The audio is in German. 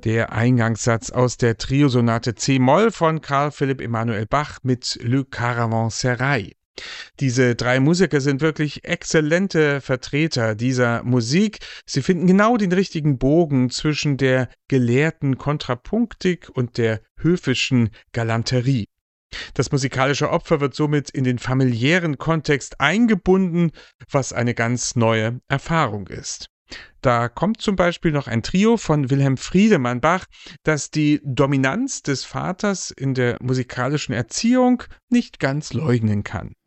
Der Eingangssatz aus der Triosonate C-Moll von Carl Philipp Emanuel Bach mit Le Caravansérail. Diese drei Musiker sind wirklich exzellente Vertreter dieser Musik. Sie finden genau den richtigen Bogen zwischen der gelehrten Kontrapunktik und der höfischen Galanterie. Das musikalische Opfer wird somit in den familiären Kontext eingebunden, was eine ganz neue Erfahrung ist. Da kommt zum Beispiel noch ein Trio von Wilhelm Friedemann Bach, das die Dominanz des Vaters in der musikalischen Erziehung nicht ganz leugnen kann.